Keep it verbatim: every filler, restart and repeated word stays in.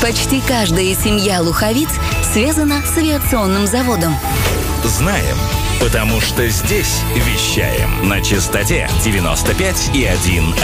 Почти каждая семья Луховиц связана с авиационным заводом. Знаем, потому что здесь вещаем на частоте девяносто пять и один